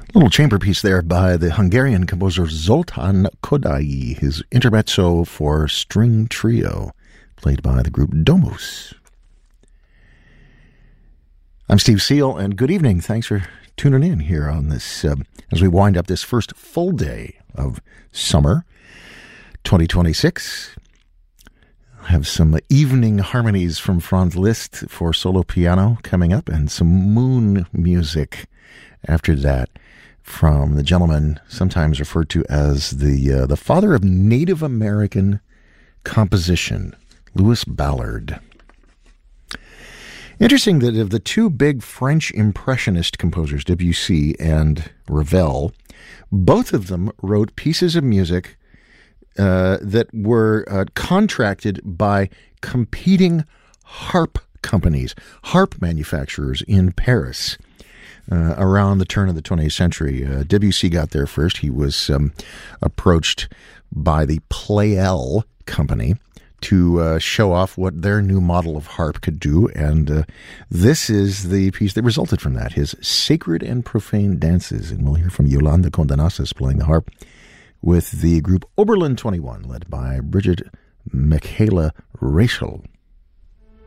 Little chamber piece there by the Hungarian composer Zoltán Kodály, his intermezzo for string trio, played by the group Domus. I'm Steve Seal, and good evening. Thanks for tuning in here on this, as we wind up this first full day of summer 2026. I have some evening harmonies from Franz Liszt for solo piano coming up, and some moon music after that from the gentleman sometimes referred to as the father of Native American composition, Louis Ballard. Interesting that of the two big French Impressionist composers, Debussy and Ravel, both of them wrote pieces of music that were contracted by competing harp companies, harp manufacturers in Paris around the turn of the 20th century. Debussy got there first. He was approached by the Pleyel company to show off what their new model of harp could do, and this is the piece that resulted from that, his Sacred and Profane Dances, and we'll hear from Yolanda Condenassas playing the harp with the group Oberlin 21, led by Bridget Michaela Rachel.